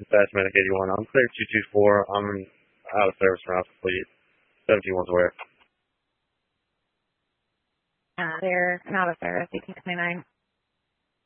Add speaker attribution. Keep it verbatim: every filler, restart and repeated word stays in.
Speaker 1: Fast Medic eighty-one. I'm clear two two four. I'm out of service from Alpha Fleet. seventeen one's where?
Speaker 2: Uh, they're not of service, eighteen twenty-nine.